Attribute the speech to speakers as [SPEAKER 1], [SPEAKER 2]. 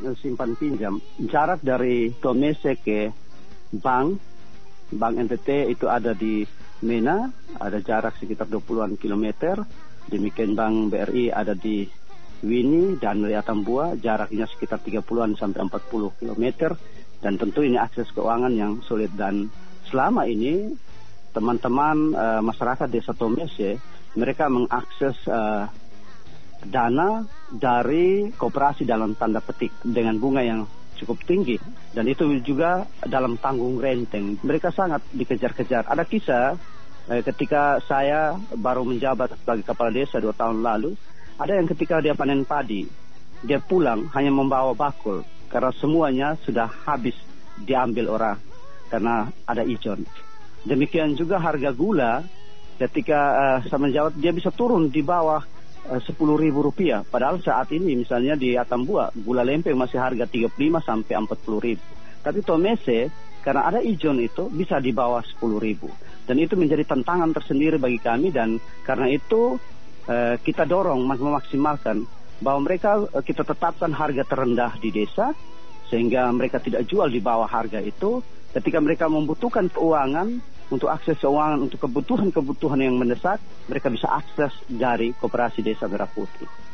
[SPEAKER 1] simpan pinjam. Jarak dari Tomese ke Bank NTT itu ada di Mena, ada jarak sekitar 20-an kilometer. Demikian Bank BRI ada di Wini dan dari Atambua, jaraknya sekitar 30-an sampai 40 kilometer. Dan tentu ini akses keuangan yang sulit. Dan selama ini teman-teman masyarakat desa Tomese, mereka mengakses dana dari koperasi dalam tanda petik dengan bunga yang cukup tinggi, dan itu juga dalam tanggung renteng. Mereka sangat dikejar-kejar. Ada kisah ketika saya baru menjabat sebagai kepala desa 2 tahun lalu, ada yang ketika dia panen padi, dia pulang hanya membawa bakul karena semuanya sudah habis diambil orang karena ada ijon. Demikian juga harga gula, ketika saya menjawab dia bisa turun di bawah Rp10.000. Padahal saat ini misalnya di Atambua gula lempeng masih harga 35 sampai 40.000. Tapi Tomese karena ada ijon itu bisa di bawah 10.000. Dan itu menjadi tantangan tersendiri bagi kami, dan karena itu kita dorong memaksimalkan bahwa mereka kita tetapkan harga terendah di desa sehingga mereka tidak jual di bawah harga itu. Ketika mereka membutuhkan keuangan untuk akses keuangan untuk kebutuhan-kebutuhan yang mendesak, mereka bisa akses dari Koperasi Desa Merah Putih.